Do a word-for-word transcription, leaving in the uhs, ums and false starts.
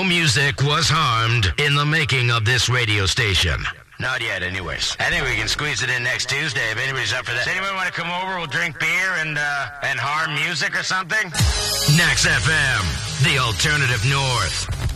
no music was harmed in the making of this radio station. Not yet, anyways. I think we can squeeze it in next Tuesday if anybody's up for that. Does anyone want to come over? We'll drink beer and, uh, and harm music or something? Nax F M, the alternative north.